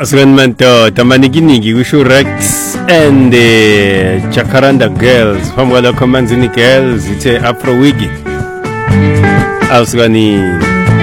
Aswenmanto Tamaniginigi Wishu Rex and the Jacaranda Girls from Walla Comanzini Girls, it's a Afro Wiggy Ausgani